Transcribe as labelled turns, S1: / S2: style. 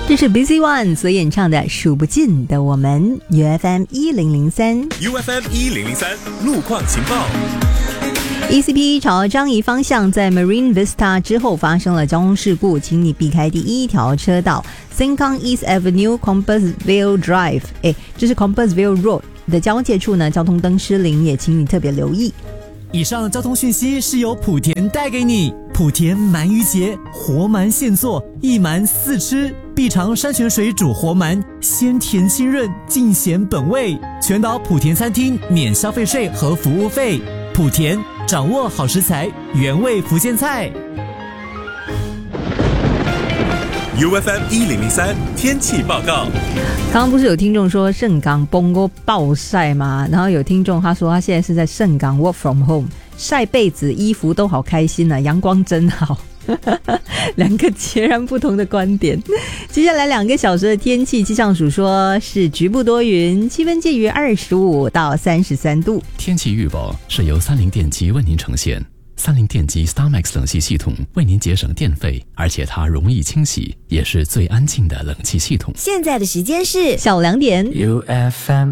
S1: 这是 Busy One 所演唱的《数不尽的我们》，UFM 1003
S2: ，UFM 1003路况情报。
S1: ECP 朝樟宜方向在 Marine Vista 之后发生了交通事故，请你避开第一条车道 Sengkang East Avenue Compassvale Drive， 这是 Compassvale Road 的交界处呢，交通灯失灵，也请你特别留意。
S3: 以上交通讯息是由莆田带给你。莆田鳗鱼节，活鳗现做，一鳗四吃，必尝山泉水煮活鳗，鲜甜清润，尽显本味。全岛莆田餐厅免消费税和服务费。莆田掌握好食材，原味福建菜。
S2: UFM 1003天气报告。
S1: 刚刚不是有听众说盛港崩过暴晒吗？然后有听众他说他现在是在盛港 work from home， 晒被子衣服都好开心啊，阳光真好。两个截然不同的观点。接下来2个小时的天气，气象署说是局部多云，气温介于25到33度。
S4: 天气预报是由三菱电机为您呈现。三菱电机 StarMax 冷气系统为您节省电费，而且它容易清洗，也是最安静的冷气系统。
S5: 现在的时间是
S1: 下午2点。
S6: UFM